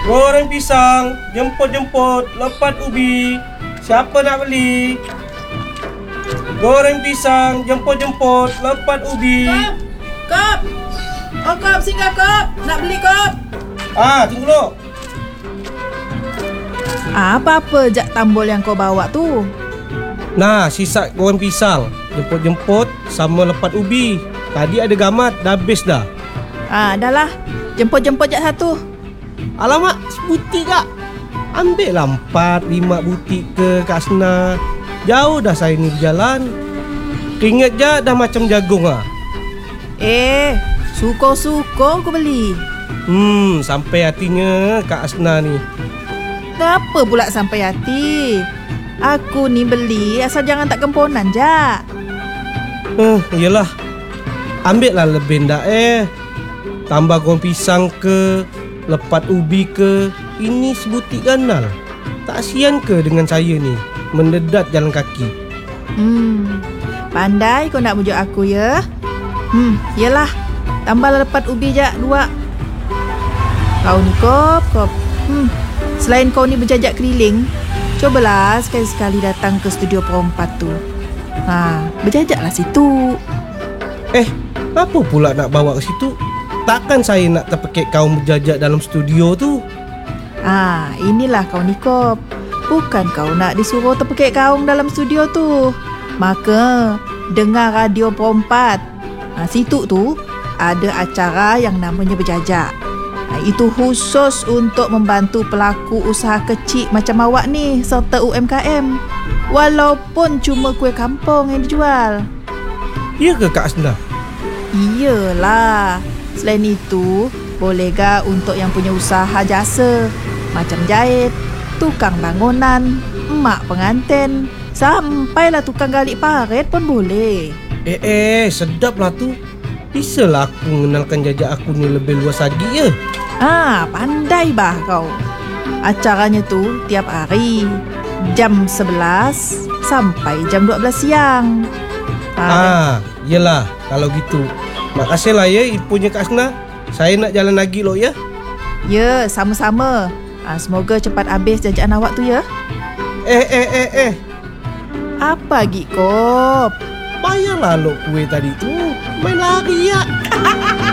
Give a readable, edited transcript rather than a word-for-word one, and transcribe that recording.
Goreng pisang, jemput-jemput, lepat ubi. Siapa nak beli? Goreng pisang, jemput-jemput, lepat ubi. Kop! Oh Kop, singgah Kop! Nak beli Kop? Tunggu dulu. Apa-apa jak tambol yang kau bawa tu? Nah, sisa goreng pisang, jemput-jemput sama lepat ubi. Tadi ada gamat, dah habis dah. Dah lah. Jemput-jemput jak satu. Alamak, sebutik kak. Ambil lah 4-5 butik ke Kak Asna. Jauh dah saya ni berjalan. Keringat je dah macam jagung lah. Suka-suka aku beli. Sampai hatinya Kak Asna ni. Kenapa pula sampai hati? Aku ni beli asal jangan tak kemponan jak. Yelah. Ambil lah lebih ndak tambah goreng pisang ke, lepat ubi ke. Ini sebutik ganal. Tak kasihan ke dengan saya ni mendedat jalan kaki? Pandai kau nak bujuk aku ya. Yelah. Tambahlah lepat ubi jak 2. Kau ni Kop. Selain kau ni berjajak keliling, cobalah sekali-sekali datang ke studio Pro 4 tu. Berjajaklah situ. Apa pula nak bawa ke situ? Takkan saya nak terpekik kau berjajak dalam studio tu? Inilah kau ni Kop. Bukan kau nak disuruh terpekik kaung dalam studio tu. Maka dengar radio Pro 4. Situ tu ada acara yang namanya berjajak. Itu khusus untuk membantu pelaku usaha kecil macam awak ni serta UMKM. Walaupun cuma kuih kampung yang dijual. Ya ke Kak Asna? Iyalah. Selain itu, boleh gak untuk yang punya usaha jasa macam jahit, tukang bangunan, emak pengantin, sampailah tukang galik parit pun boleh. Sedap lah tu. Bisalah aku mengenalkan jajak aku ni lebih luas lagi ya. Pandai bah kau. Acaranya tu tiap hari jam 11 sampai jam 12 siang. Yelah kalau gitu. Makasih lah ya infonya Kak Asna. Saya nak jalan lagi loh ya. Ya, sama-sama. Semoga cepat habis jajakan awak tu ya. Apa lagi Kop? Bayarlah lo kue tadi tu. Main lari ya.